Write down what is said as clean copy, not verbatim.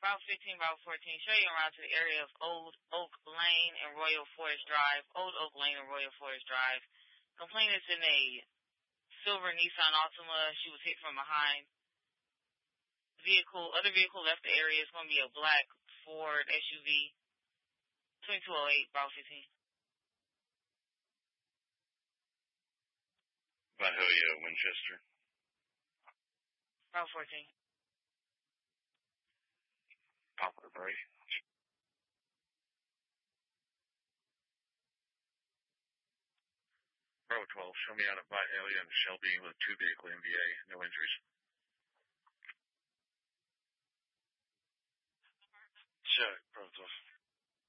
Route 15, Route 14, show you around to the area of Old Oak Lane and Royal Forest Drive. Old Oak Lane and Royal Forest Drive. Complainant's in a silver Nissan Altima. She was hit from behind. Other vehicle left the area. It's going to be a black Ford SUV. 2208, Route 15. Mahalia, Winchester. Route 14. Poplar Bray. Road 12, show me out of Vidalia and Shelby with 2-vehicle MVA, no injuries. Check, Road 12.